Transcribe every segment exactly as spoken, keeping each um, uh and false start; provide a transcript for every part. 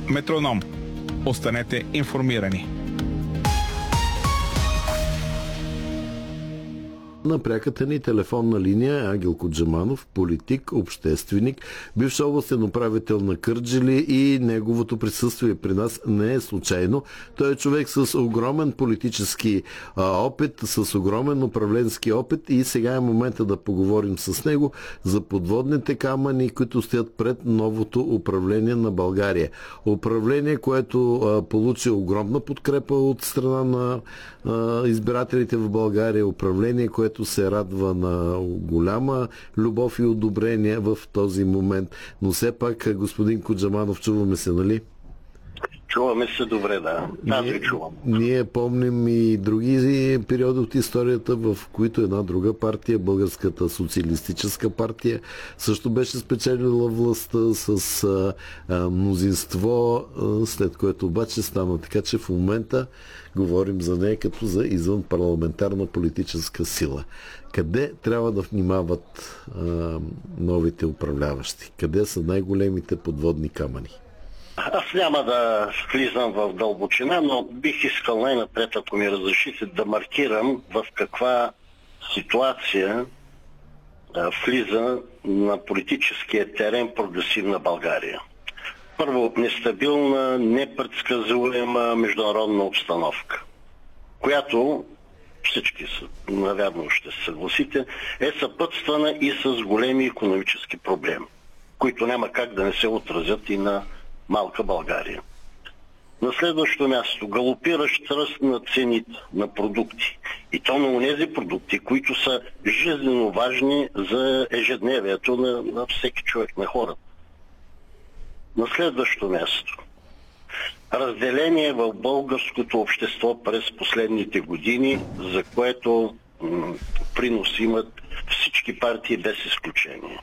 Метроном. Останете информирани. На пряката ни телефонна линия е Ангел Коджаманов, политик, общественик, бивш областен управител на Кърджали, и неговото присъствие при нас не е случайно. Той е човек с огромен политически а, опит, с огромен управленски опит, и сега е момента да поговорим с него за подводните камъни, които стоят пред новото управление на България. Управление, което а, получи огромна подкрепа от страна на а, избирателите в България, управление, което се радва на голяма любов и одобрение в този момент. Но все пак, господин Коджаманов, чуваме се, нали? Чуваме се добре, да. Аз ви чувам. Ние помним и други периоди от историята, в които една друга партия, Българската социалистическа партия, също беше спечелила властта с а, а, мнозинство, а, след което обаче стана така, че в момента говорим за нея като за извън парламентарна политическа сила. Къде трябва да внимават а, новите управляващи? Къде са най-големите подводни камъни? Аз няма да влизам в дълбочина, но бих искал най-напред, ако ми разрешите, да маркирам в каква ситуация а, влиза на политическия терен прогресивна България. Първо, нестабилна, непредсказуема международна обстановка, която, всички са, навярно ще се съгласите, е съпътствана и с големи икономически проблеми, които няма как да не се отразят и на малка България. На следващо място, галопиращ ръст на цените на продукти. И то на онези продукти, които са жизненно важни за ежедневието на, на всеки човек, на хората. На следващо място, разделение в българското общество през последните години, за което м- принос имат всички партии без изключение.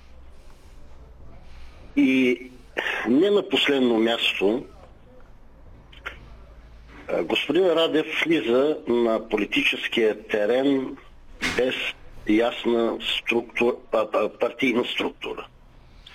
И не на последно място, господин Радев влиза на политическия терен без ясна структура, партийна структура.